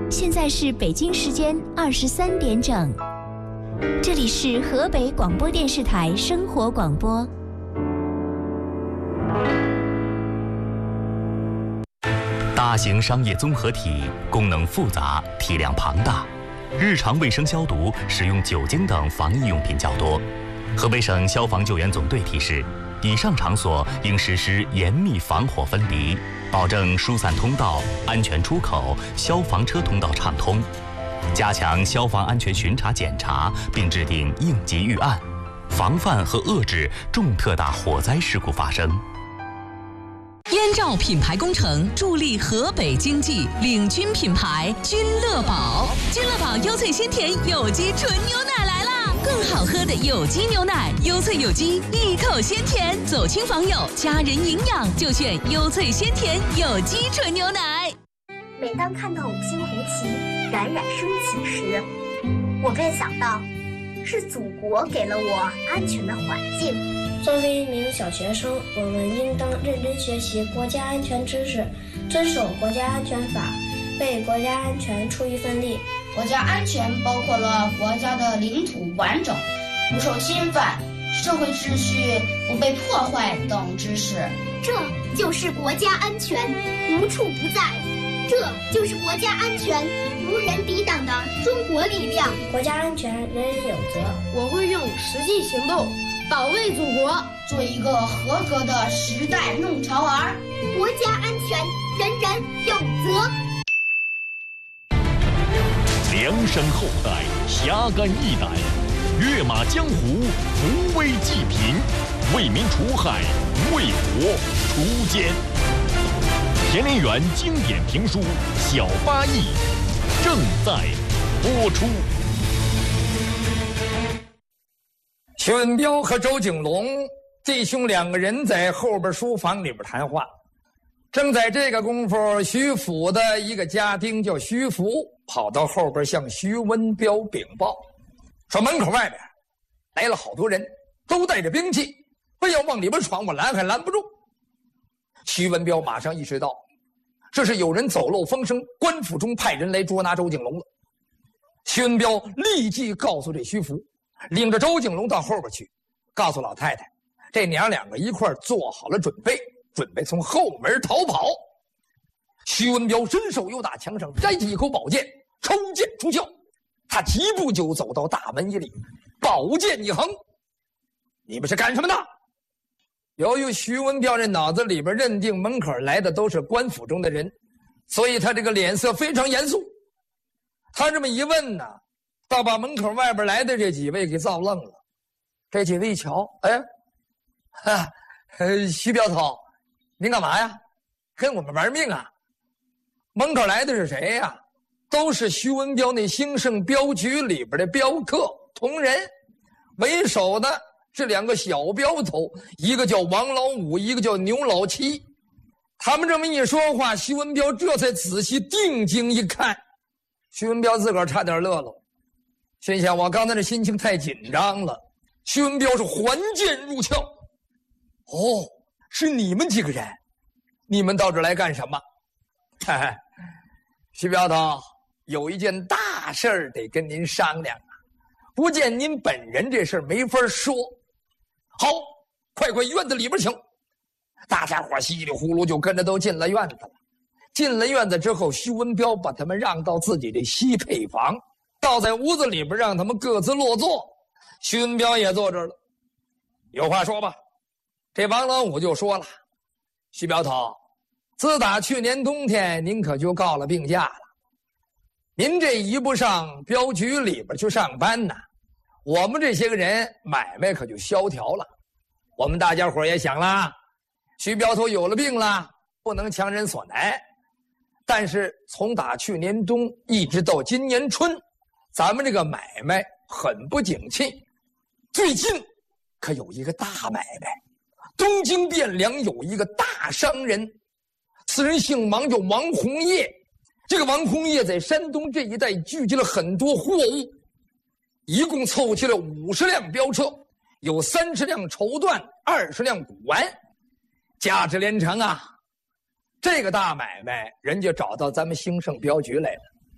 现在是北京时间23点整，这里是河北广播电视台生活广播。 大型商业综合体功能复杂，体量庞大，日常卫生消毒使用酒精等防疫用品较多。河北省消防救援总队提示，以上场所应实施严密防火分离，保证疏散通道、安全出口、消防车通道畅通，加强消防安全巡查检查，并制定应急预案，防范和遏制重特大火灾事故发生。 燕赵品牌工程助力河北经济，领军品牌君乐宝。君乐宝优萃鲜甜有机纯牛奶来啦！更好喝的有机牛奶，优萃有机，一口鲜甜，走亲访友，家人营养就选优萃鲜甜有机纯牛奶。 每当看到5星红旗冉冉升起时，我便想到，是祖国给了我安全的环境。 作为一名小学生，我们应当认真学习国家安全知识，遵守国家安全法，为国家安全出一份力。 国家安全包括了国家的领土完整、不受侵犯、社会秩序不被破坏等知识。 这就是国家安全，无处不在。这就是国家安全无人抵挡的中国力量。 国家安全人人有责， 我会用实际行动保卫祖国， 做一个合格的时代弄潮儿。 国家安全人人有责。 梁山后代，侠肝义胆，跃马江湖，扶危济贫，为民除害，为国除奸。田连元经典评书《小八义》正在播出。 徐文彪和周景龙弟兄2个人在后边书房里边谈话。正在这个功夫，徐府的一个家丁叫徐福跑到后边向徐文彪禀报，说门口外边来了好多人，都带着兵器，非要往里边闯，我拦还拦不住。徐文彪马上意识到，这是有人走漏风声，官府中派人来捉拿周景龙了。徐文彪立即告诉这徐福，领着周景龙到后边去，告诉老太太，这娘2个一块做好了准备从后门逃跑。徐文彪伸手又打墙上摘起一口宝剑，抽剑出鞘。他几步就走到大门以里，宝剑一横：“你们是干什么的？”由于徐文彪这脑子里边认定门口来的都是官府中的人，所以他这个脸色非常严肃。他这么一问呢，倒把门口外边来的这几位给造愣了。这几位一瞧，徐镖头，您干嘛呀？跟我们玩命啊？门口来的是谁呀？都是徐文彪那兴盛镖局里边的镖客同仁，为首的是2个小镖头，一个叫王老五，一个叫牛老七。他们这么一说话，徐文彪这才仔细定睛一看，徐文彪自个儿差点乐了，心想我刚才的心情太紧张了。徐文彪是还剑入鞘：“哦，是你们几个人，你们到这儿来干什么？”“徐镖头，有一件大事儿得跟您商量啊，不见您本人这事儿没法说。”“好，快院子里边请。”大家伙稀里呼噜就跟着都进了院子了。进了院子之后，徐文彪把他们让到自己的西配房，倒在屋子里边让他们各自落座。徐文彪也坐这儿了。有话说吧。这王老五就说了：“徐镖头，自打去年冬天您可就告了病假了，您这一不上镖局里边去上班呢，我们这些个人买卖可就萧条了。我们大家伙也想啦，徐镖头有了病了，不能强人所难。但是从打去年冬一直到今年春，咱们这个买卖很不景气。最近可有一个大买卖，东京汴梁有一个大商人，此人姓王，叫王洪业。这个王洪业在山东这一带聚集了很多货物，一共凑齐了50辆镖车，有30辆绸缎，20辆古玩，价值连城啊。这个大买卖人家找到咱们兴盛镖局来了，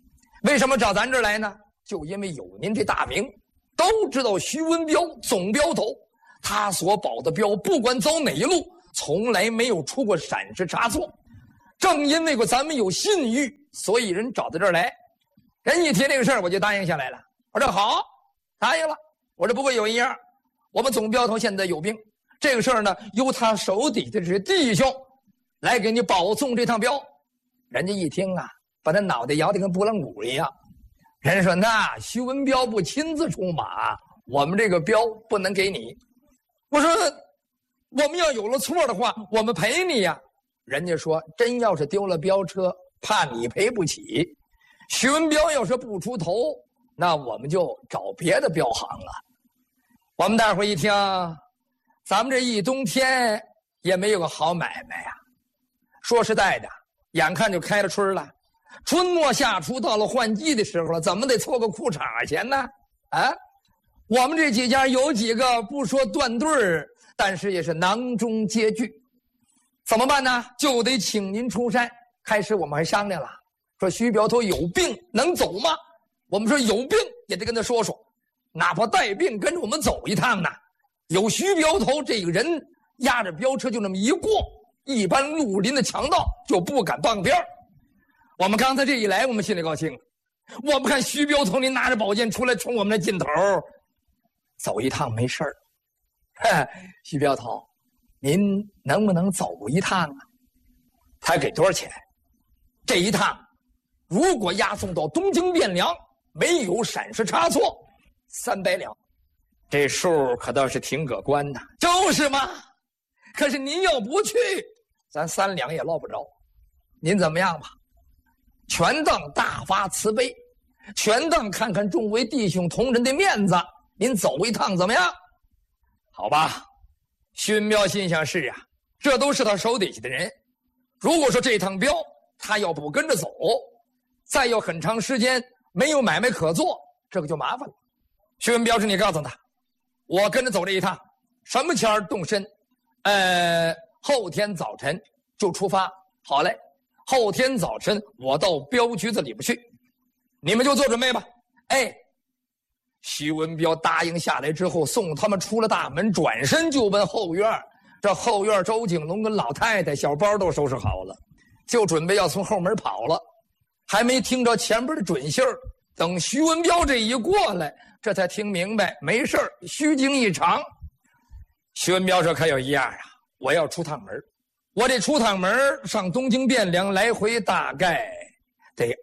为什么找咱这儿来呢？就因为有您这大名，都知道徐文彪总镖头，他所保的镖不管走哪一路，从来没有出过闪失差错。正因为咱们有信誉，所以人找到这儿来。人一提这个事儿，我就答应下来了。我说好，答应了。我说不过有一样，我们总镖头现在有病，这个事儿呢，由他手底下的这些弟兄来给你保送这趟镖。人家一听啊，把他脑袋摇得跟拨浪鼓一样。人家说那徐文彪不亲自出马，我们这个镖不能给你。我说我们要有了错的话，我们赔你呀。人家说真要是丢了镖车，怕你赔不起。徐文彪要是不出头，那我们就找别的镖行了。我们大伙一听，咱们这一冬天也没有个好买卖呀。说实在的，眼看就开了春了，春末夏初到了换季的时候了，怎么得凑个裤衩钱呢？啊，我们这几家有几个不说断对儿，但是也是囊中拮据，怎么办呢？就得请您出山。开始我们还商量了，说徐镖头有病能走吗？我们说有病也得跟他说说，哪怕带病跟着我们走一趟呢。有徐镖头这个人压着镖车就那么一过，一般绿林的强盗就不敢傍边。我们刚才这一来，我们心里高兴了。我们看徐镖头您拿着宝剑出来冲我们的劲头，走一趟没事儿。徐镖头，您能不能走一趟啊？他给多少钱？这一趟如果押送到东京汴梁，没有闪失差错，300两。这数可倒是挺可观的。就是嘛。可是您要不去，咱3两也落不着。您怎么样吧？全当大发慈悲，全当看看众位弟兄同仁的面子，您走一趟怎么样？好吧。徐文彪心想，是啊，这都是他手底下的人，如果说这趟镖他要不跟着走，再有很长时间没有买卖可做，这个就麻烦了。徐文彪说，你告诉他，我跟着走这一趟，什么前儿动身？后天早晨就出发。好嘞，后天早晨我到镖局子里边去，你们就做准备吧。徐文彪答应下来之后，送他们出了大门，转身就奔后院。这后院周景龙跟老太太小包都收拾好了，就准备要从后门跑了。还没听着前边的准信儿，等徐文彪这一过来，这才听明白没事儿，虚惊一场。徐文彪说，可有一样啊，我要出趟门，我这出趟门上东京汴梁来回大概得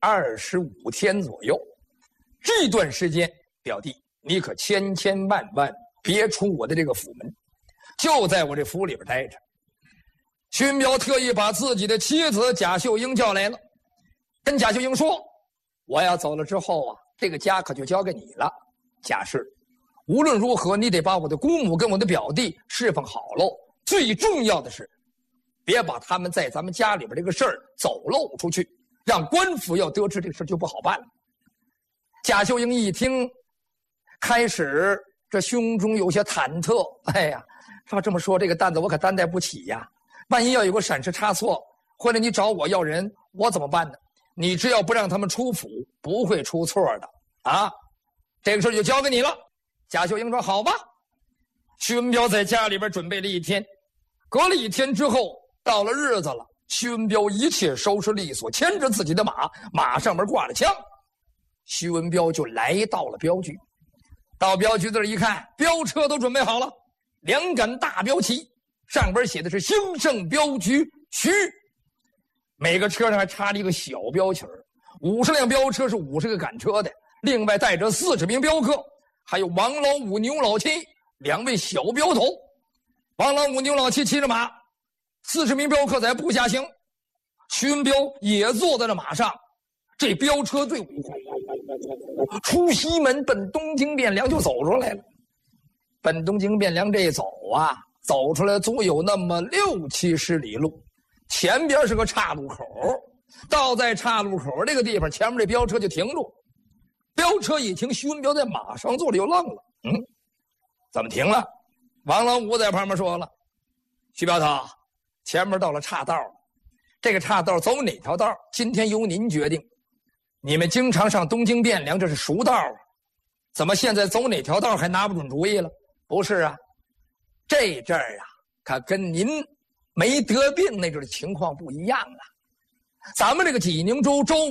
25天左右。这段时间表弟你可千千万万别出我的这个府门，就在我这府里边待着。徐文彪特意把自己的妻子贾秀英叫来了，跟贾秀英说，我要走了之后啊，这个家可就交给你了。贾氏，无论如何你得把我的姑母跟我的表弟侍奉好喽，最重要的是别把他们在咱们家里边这个事儿走漏出去，让官府要得知这个事就不好办了。贾秀英一听，开始这胸中有些忐忑。照这么说，这个担子我可担待不起呀，万一要有个闪失差错，或者你找我要人，我怎么办呢？你只要不让他们出府，不会出错的啊。这个事就交给你了。贾秀英说，好吧。徐文彪在家里边准备了一天，隔了1天之后，到了日子了，徐文彪一切收拾利索，牵着自己的马，马上面挂了枪，徐文彪就来到了镖局。到镖局这儿一看，镖车都准备好了，2杆大镖旗，上边写的是兴盛镖局徐，每个车上还插了一个小镖旗儿。50辆镖车是50个赶车的，另外带着40名镖客，还有王老五、牛老七2位小镖头。王老五、牛老七骑着马，40名镖客在部下行。徐文彪也坐在了马上，这镖车队伍出西门奔东京汴梁就走出来了。奔东京汴梁这一走啊，走出来足有那么60-70里路，前边是个岔路口，到在岔路口这个地方，前面这镖车就停住。镖车一停，徐文彪在马上坐着就愣了，怎么停了？王老五在旁边说了，徐镖头，前面到了岔道了，这个岔道走哪条道，今天由您决定。 你们经常上东京汴梁，这是熟道啊，怎么现在走哪条道还拿不准主意了？不是啊，这阵儿啊，可跟您没得病那阵儿情况不一样了。咱们这个济宁州周